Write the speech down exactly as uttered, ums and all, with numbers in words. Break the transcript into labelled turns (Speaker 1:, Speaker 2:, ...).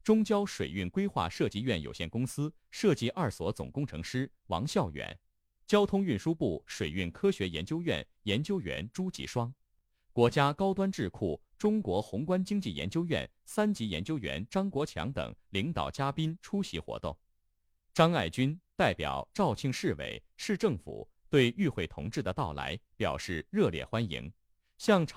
Speaker 1: 中交水运规划设计院有限公司设计二所总工程师王孝远，交通运输部水运科学研究院研究员朱吉双，国家高端智库中国宏观经济研究院三级研究员张国强等领导嘉宾出席活动。张爱军代表肇庆市委、市政府对与会同志的到来表示热烈欢迎，向